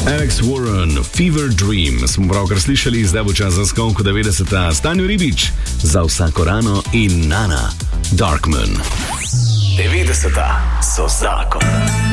Alex Warren, Fever Dream, smo pravkar slišali, zdaj bo čas za skok v 90. Stanju Ribič, za vsako rano in Nana, Darkman. 90. so zakon.